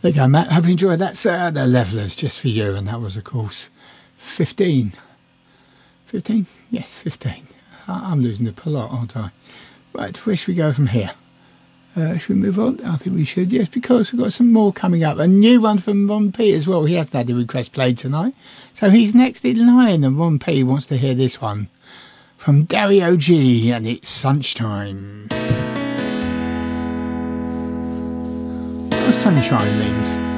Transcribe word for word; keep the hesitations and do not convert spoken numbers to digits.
There you go, Matt. Hope you enjoyed that. Uh, the Levellers, just for you. And that was, of course, fifteen. fifteen? Yes, fifteen. I- I'm losing the plot, aren't I? Right, where should we go from here? Uh, should we move on? I think we should, yes, because we've got some more coming up. A new one from Ron P as well. He hasn't had the request played tonight. So he's next in line, and Ron P wants to hear this one from Dario G, and it's Sunshine. What sunshine means.